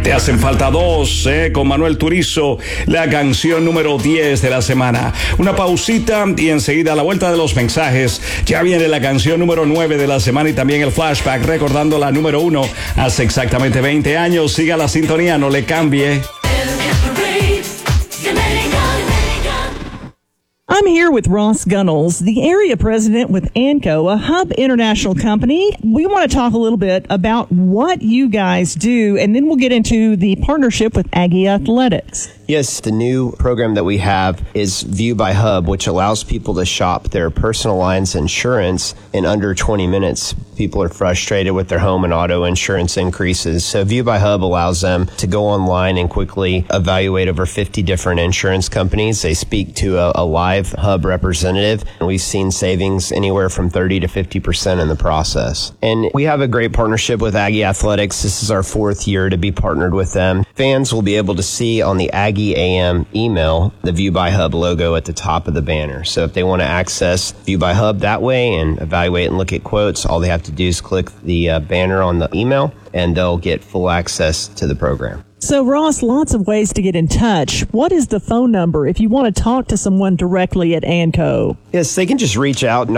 Te hacen falta dos, con Manuel Turizo, la canción número 10 de la semana. Una pausita y enseguida a la vuelta de los mensajes ya viene la canción número 9 de la semana y también el flashback recordando la número 1 hace exactamente 20 años. Siga la sintonía, no le cambie. I'm here with Ross Gunnels, the area president with ANCO, a Hub International company. We want to talk a little bit about what you guys do, and then we'll get into the partnership with Aggie Athletics. Yes, the new program that we have is View by Hub, which allows people to shop their personal lines insurance in under 20 minutes. People are frustrated with their home and auto insurance increases. So View by Hub allows them to go online and quickly evaluate over 50 different insurance companies. They speak to a live Hub representative, and we've seen savings anywhere from 30 to 50% in the process. And we have a great partnership with Aggie Athletics. This is our 4th year to be partnered with them. Fans will be able to see on the Aggie AM email the View by Hub logo at the top of the banner. So if they want to access View by Hub that way and evaluate and look at quotes, all they have to do is click the banner on the email and they'll get full access to the program. So, Ross, lots of ways to get in touch. What is the phone number if you want to talk to someone directly at ANCO? Yes, they can just reach out,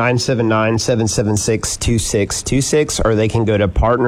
979-776-2626, or they can go to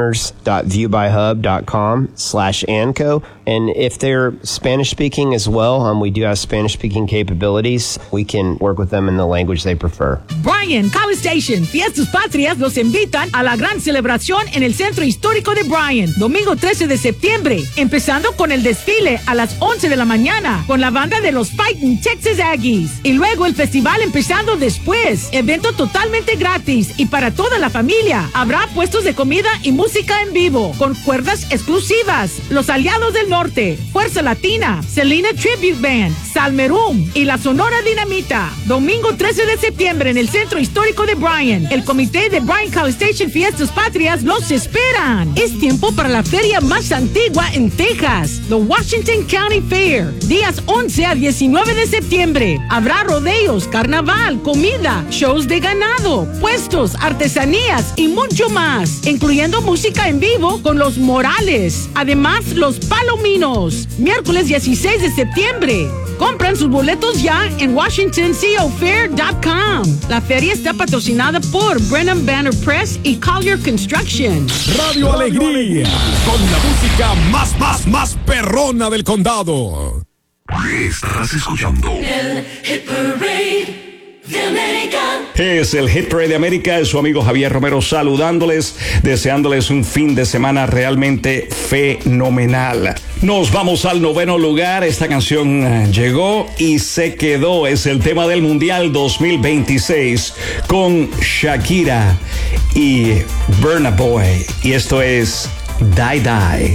partners.viewbyhub.com/ANCO. And if they're Spanish-speaking as well, we do have Spanish-speaking capabilities. We can work with them in the language they prefer. Bryan College Station, Fiestas Patrias los invitan a la gran celebración en el Centro Histórico de Bryan, domingo 13 de septiembre, empezando con el desfile a las 11 de la mañana con la banda de los Fighting Texas Aggies y luego el festival empezando después, evento totalmente gratis y para toda la familia. Habrá puestos de comida y música en vivo con cuerdas exclusivas, los Aliados del Norte, Fuerza Latina, Selena Tribute Band, Salmerum y la Sonora Dinamita. Domingo 13 de septiembre en el Centro Histórico de Bryan. El comité de Bryan College Station Fiestas Patrias los esperan. Es tiempo para la feria más antigua en Texas, the Washington County Fair, días 11 a 19 de septiembre. Habrá rodeos, carnaval, comida, shows de ganado, puestos, artesanías y mucho más, incluyendo música en vivo con los Morales. Además, los Palominos, miércoles 16 de septiembre. Compran sus boletos ya en WashingtonCOFair.com. La feria está patrocinada por Brennan Banner Press y Collier Construction. Radio Alegría, con la música más perrona del condado. Estás escuchando el Hit Parade de América. Es el Hit Parade de América, es su amigo Javier Romero saludándoles, deseándoles un fin de semana realmente fenomenal. Nos vamos al 9º lugar, esta canción llegó y se quedó, es el tema del Mundial 2026 con Shakira y Burna Boy, y esto es Die Die.